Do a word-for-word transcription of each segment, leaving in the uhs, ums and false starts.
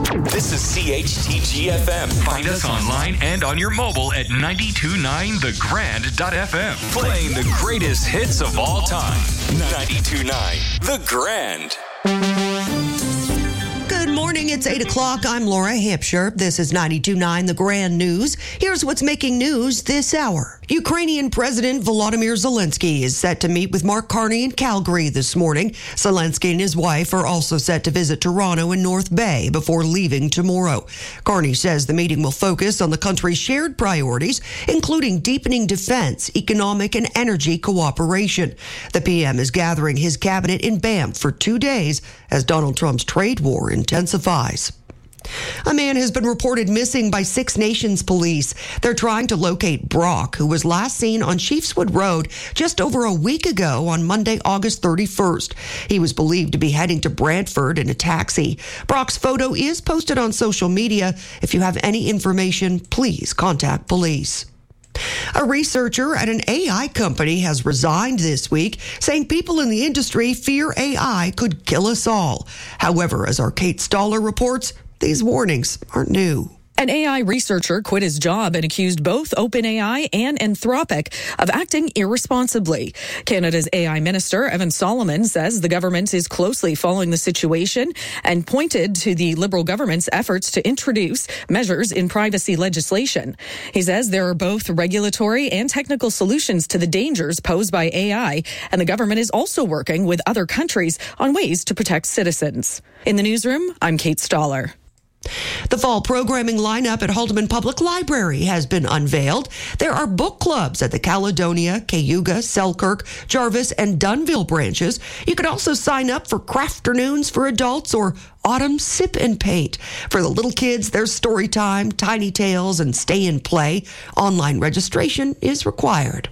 This is C H T G F M. Find us online and on your mobile at ninety-two point nine the grand dot f m. Playing the greatest hits of all time. ninety-two point nine The Grand. Good morning. It's eight o'clock. I'm Laura Hampshire. This is ninety-two point nine The Grand News. Here's what's making news this hour. Ukrainian President Volodymyr Zelensky is set to meet with Mark Carney in Calgary this morning. Zelensky and his wife are also set to visit Toronto and North Bay before leaving tomorrow. Carney says the meeting will focus on the country's shared priorities, including deepening defense, economic, and energy cooperation. The P M is gathering his cabinet in Banff for two days as Donald Trump's trade war intensifies. A man has been reported missing by Six Nations police. They're trying to locate Brock, who was last seen on Chiefswood Road just over a week ago on Monday, August thirty-first. He was believed to be heading to Brantford in a taxi. Brock's photo is posted on social media. If you have any information, please contact police. A researcher at an A I company has resigned this week, saying people in the industry fear A I could kill us all. However, as our Kate Stoller reports, these warnings aren't new. An A I researcher quit his job and accused both OpenAI and Anthropic of acting irresponsibly. Canada's A I minister, Evan Solomon, says the government is closely following the situation and pointed to the Liberal government's efforts to introduce measures in privacy legislation. He says there are both regulatory and technical solutions to the dangers posed by A I, and the government is also working with other countries on ways to protect citizens. In the newsroom, I'm Kate Stoller. The fall programming lineup at Haldeman Public Library has been unveiled. There are book clubs at the Caledonia, Cayuga, Selkirk, Jarvis, and Dunnville branches. You can also sign up for crafternoons for adults or autumn sip and paint. For the little kids, there's story time, tiny tales, and stay and play. Online registration is required.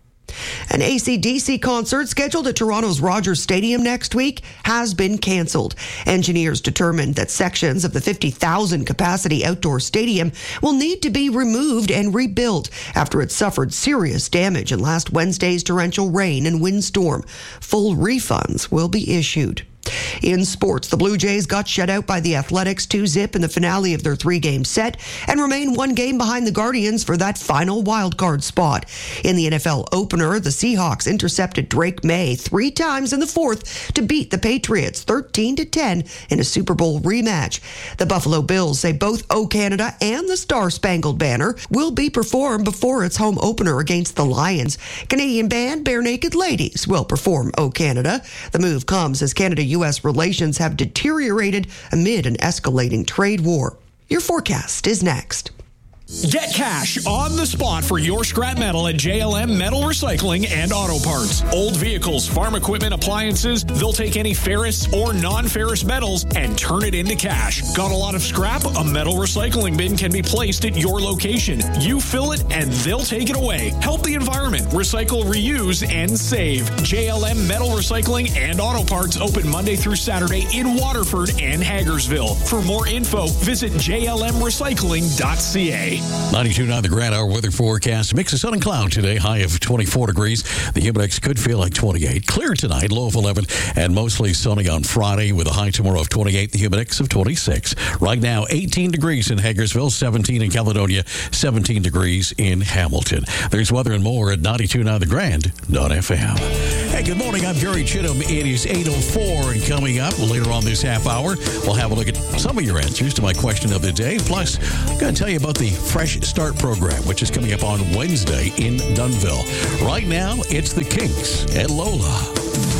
An A C D C concert scheduled at Toronto's Rogers Stadium next week has been canceled. Engineers determined that sections of the fifty thousand capacity outdoor stadium will need to be removed and rebuilt after it suffered serious damage in last Wednesday's torrential rain and windstorm. Full refunds will be issued. In sports, the Blue Jays got shut out by the Athletics two zip in the finale of their three-game set and remain one game behind the Guardians for that final wildcard spot. In the N F L opener, the Seahawks intercepted Drake May three times in the fourth to beat the Patriots thirteen to ten in a Super Bowl rematch. The Buffalo Bills say both O Canada and the Star-Spangled Banner will be performed before its home opener against the Lions. Canadian band Bare Naked Ladies will perform O Canada. The move comes as Canada U S relations have deteriorated amid an escalating trade war. Your forecast is next. Get cash on the spot for your scrap metal at J L M Metal Recycling and Auto Parts. Old vehicles, farm equipment, appliances, they'll take any ferrous or non-ferrous metals and turn it into cash. Got a lot of scrap? A metal recycling bin can be placed at your location. You fill it and they'll take it away. Help the environment. Recycle, reuse, and save. J L M Metal Recycling and Auto Parts open Monday through Saturday in Waterford and Hagersville. For more info, visit j l m recycling dot c a. ninety-two point nine The Grand Hour weather forecast. Mix of sun and cloud today, high of twenty-four degrees. The humidex could feel like twenty-eight. Clear tonight, low of eleven, and mostly sunny on Friday with a high tomorrow of twenty-eight, the humidex of twenty-six. Right now, eighteen degrees in Hagersville, seventeen in Caledonia, seventeen degrees in Hamilton. There's weather and more at ninety-two point nine the grand dot f m. Hey, good morning. I'm Jerry Chittum. It is eight oh four, and coming up later on this half hour, we'll have a look at some of your answers to my question of the day. Plus, I'm going to tell you about the Fresh Start program, which is coming up on Wednesday in Dunnville. Right now, it's the Kinks and Lola.